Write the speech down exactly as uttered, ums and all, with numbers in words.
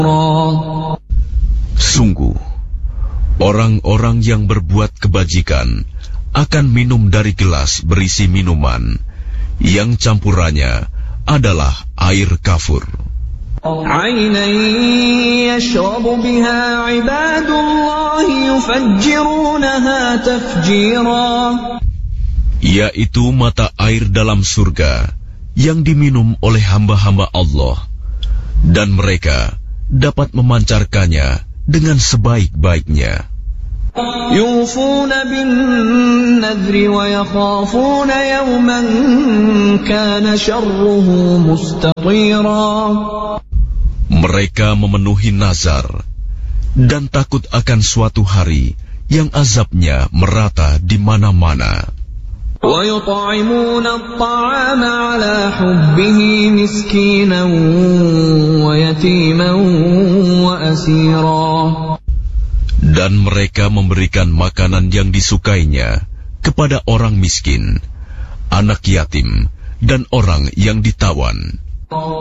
Sungguh, orang-orang yang berbuat kebajikan akan minum dari gelas berisi minuman yang campurannya adalah air kafur. Yaitu mata air dalam surga yang diminum oleh hamba-hamba Allah, dan mereka dapat memancarkannya dengan sebaik-baiknya. Yufuna bin nadri wa yakhafuna yawman kana syarruhu mustatira. Mereka memenuhi nazar dan takut akan suatu hari yang azabnya merata di mana-mana. Wa yut'imuna at-ta'ama 'ala hubbihi miskinan wa yatiman wa asira. Dan mereka memberikan makanan yang disukainya kepada orang miskin, anak yatim, dan orang yang ditawan.